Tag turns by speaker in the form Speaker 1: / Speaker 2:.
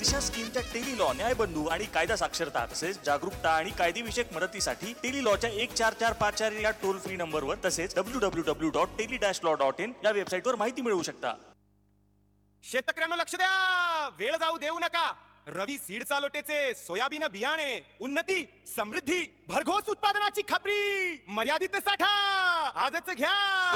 Speaker 1: दिशा स्कीमच्या tele law, न्यायबंधू आणि कायदा साक्षरता तसेच जागरूकता आणि कायदेविषयक मदतीसाठी टेली लॉच्या 14454 या टोल फ्री नंबरवर तसेच www.tele-law.in या वेबसाईटवर माहिती मिळवू शकता.
Speaker 2: शेतकऱ्यांना लक्ष द्या, वेळ जाऊ देऊ नका. रवी सीड चालोटेचे सोयाबीन बियाणे, उन्नती, समृद्धी, भरघोस उत्पादनाची खात्री, मर्यादित साठा आजच घ्या.